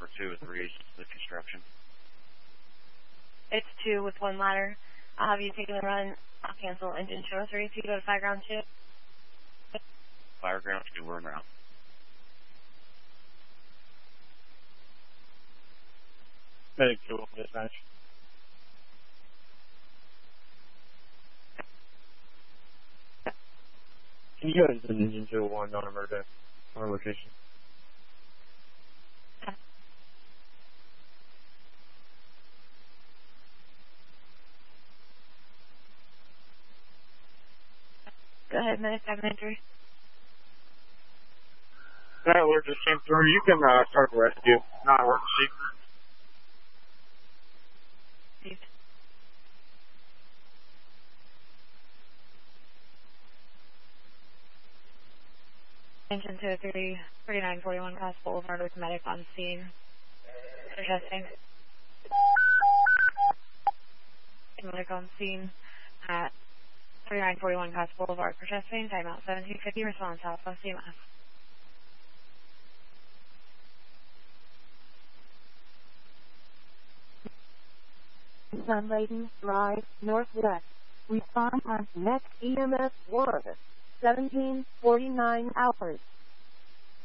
for 2 or 3 the construction. It's 2 with 1 ladder. I'll have you taking the run. I'll cancel engine 203 so you go to Fireground 2. Fireground 2, we're en route. Medic 2 will dispatch. Can you go to engine 201 on emergency on our location? Go ahead, Medic 793. That alert just came through. You can start the rescue. Not emergency. Engine 203, 3941 Cross Boulevard with medic on scene. For testing. Medic on scene at 3941 Cross Boulevard for testing. Timeout 1750. Response Alpha. CMS. Sunlighten Drive, Northwest. Respond on next EMS 1, 1749 hours.